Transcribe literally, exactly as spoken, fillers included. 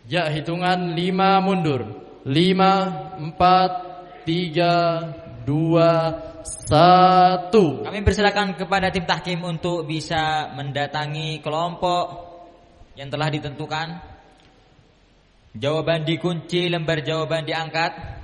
Ya, hitungan lima mundur. Lima, empat, tiga, dua, satu. Kami persilakan kepada tim tahkim untuk bisa mendatangi kelompok yang telah ditentukan. Jawaban dikunci, lembar jawaban diangkat.